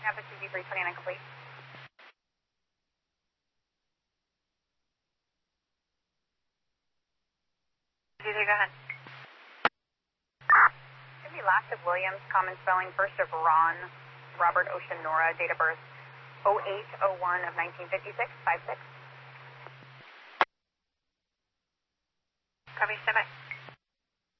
Napa 2G329 complete. 2-3, go ahead. Should be last of Williams, common spelling, first of Ron, Robert Ocean Nora, date of birth 0801 of 1956, 56. Copy, stand by.